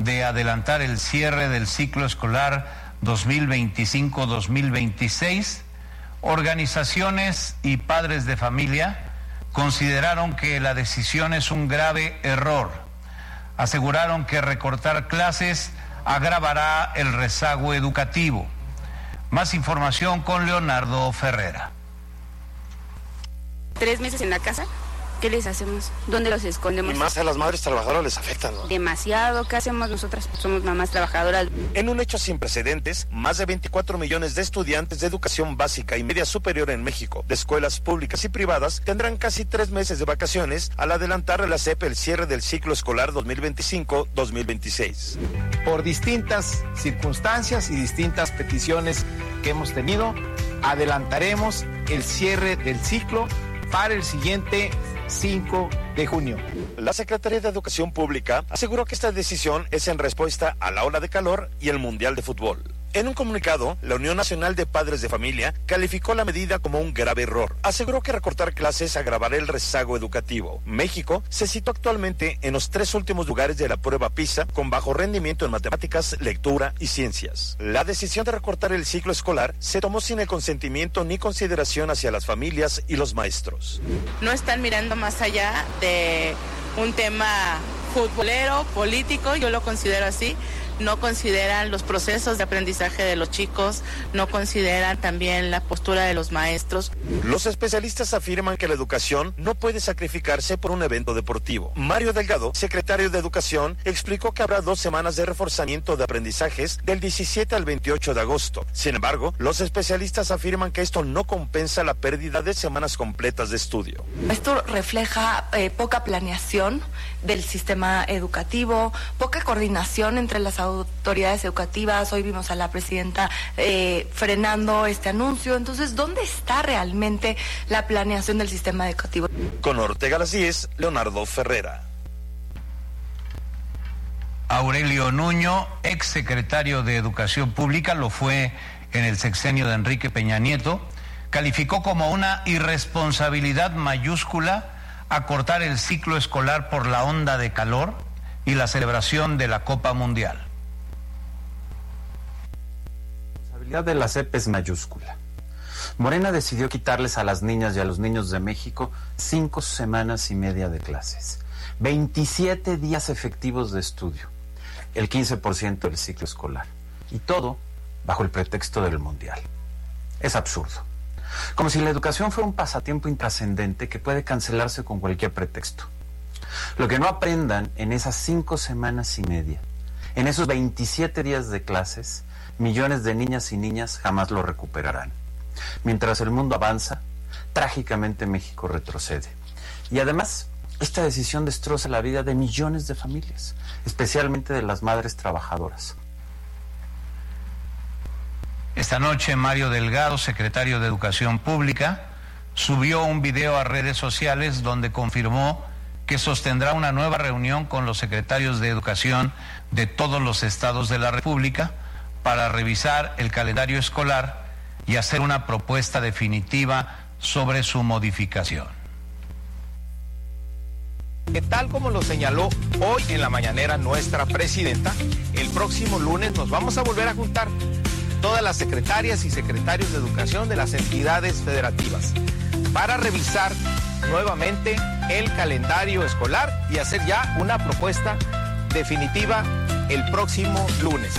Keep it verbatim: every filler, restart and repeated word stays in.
de adelantar el cierre del ciclo escolar dos mil veinticinco dos mil veintiséis, organizaciones y padres de familia consideraron que la decisión es un grave error. Aseguraron que recortar clases agravará el rezago educativo. Más información con Leonardo Ferrera. Tres meses en la casa, ¿qué les hacemos? ¿Dónde los escondemos? Y más a las madres trabajadoras les afectan, ¿no? Demasiado. ¿Qué hacemos nosotras? Somos mamás trabajadoras. En un hecho sin precedentes, más de veinticuatro millones de estudiantes de educación básica y media superior en México, de escuelas públicas y privadas, tendrán casi tres meses de vacaciones al adelantar a la S E P el cierre del ciclo escolar dos mil veinticinco dos mil veintiséis. Por distintas circunstancias y distintas peticiones que hemos tenido, adelantaremos el cierre del ciclo para el siguiente cinco de junio. La Secretaría de Educación Pública aseguró que esta decisión es en respuesta a la ola de calor y el Mundial de Fútbol. En un comunicado, la Unión Nacional de Padres de Familia calificó la medida como un grave error. Aseguró que recortar clases agravará el rezago educativo. México se sitúa actualmente en los tres últimos lugares de la prueba PISA, con bajo rendimiento en matemáticas, lectura y ciencias. La decisión de recortar el ciclo escolar se tomó sin el consentimiento ni consideración hacia las familias y los maestros. No están mirando más allá de un tema futbolero, político, yo lo considero así. No consideran los procesos de aprendizaje de los chicos, no consideran también la postura de los maestros. Los especialistas afirman que la educación no puede sacrificarse por un evento deportivo. Mario Delgado, secretario de Educación, explicó que habrá dos semanas de reforzamiento de aprendizajes del diecisiete al veintiocho de agosto. Sin embargo, los especialistas afirman que esto no compensa la pérdida de semanas completas de estudio. Esto refleja eh, poca planeación del sistema educativo, poca coordinación entre las autoridades educativas. Hoy vimos a la presidenta eh, frenando este anuncio. Entonces, ¿dónde está realmente la planeación del sistema educativo? Con Ortega Las diez, Leonardo Ferrera. Aurelio Nuño, ex secretario de Educación Pública, lo fue en el sexenio de Enrique Peña Nieto, calificó como una irresponsabilidad mayúscula acortar el ciclo escolar por la onda de calor y la celebración de la Copa Mundial. La responsabilidad de la S E P es mayúscula. Morena decidió quitarles a las niñas y a los niños de México cinco semanas y media de clases, veintisiete días efectivos de estudio, el quince por ciento del ciclo escolar, y todo bajo el pretexto del Mundial. Es absurdo. Como si la educación fuera un pasatiempo intrascendente que puede cancelarse con cualquier pretexto. Lo que no aprendan en esas cinco semanas y media, en esos veintisiete días de clases, millones de niñas y niñas jamás lo recuperarán. Mientras el mundo avanza, trágicamente México retrocede. Y además, esta decisión destroza la vida de millones de familias, especialmente de las madres trabajadoras. Esta noche, Mario Delgado, secretario de Educación Pública, subió un video a redes sociales donde confirmó que sostendrá una nueva reunión con los secretarios de Educación de todos los estados de la República para revisar el calendario escolar y hacer una propuesta definitiva sobre su modificación. Que tal como lo señaló hoy en la mañanera nuestra presidenta, el próximo lunes nos vamos a volver a juntar todas las secretarias y secretarios de educación de las entidades federativas para revisar nuevamente el calendario escolar y hacer ya una propuesta definitiva el próximo lunes.